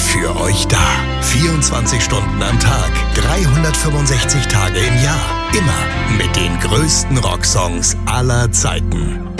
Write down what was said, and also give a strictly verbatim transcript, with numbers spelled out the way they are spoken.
für euch da. vierundzwanzig Stunden am Tag, dreihundertfünfundsechzig Tage im Jahr. Immer mit den größten Rocksongs aller Zeiten.